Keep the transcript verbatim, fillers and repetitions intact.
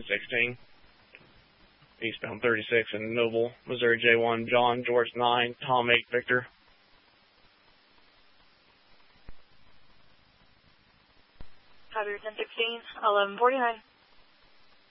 sixteen. Eastbound thirty-six in Noble, Missouri J one, John, George nine, Tom eight, Victor. Copy ten sixteen, eleven forty-nine.